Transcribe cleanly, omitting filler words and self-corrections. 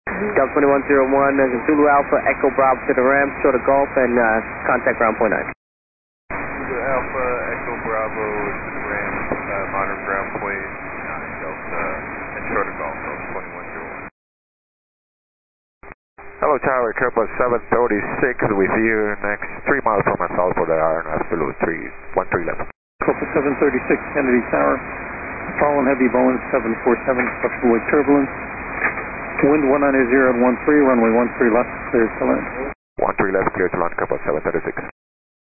Delta 2101, Zulu Alpha, Echo Bravo to the ramp, short of Golf, and contact ground point 9. Zulu Alpha, Echo Bravo to the ramp, modern ground point 9, Delta, and short of Golf, Delta 2101. Hello Tower, Airport 736 with you next 3 miles from my southbound RNF below 13 left. Airport 736 Kennedy Tower, following heavy Boeing 747, fluctuate turbulence. Wind 190 at 13, runway 13 left, clear to land. 13 left, clear to land, Airport 736.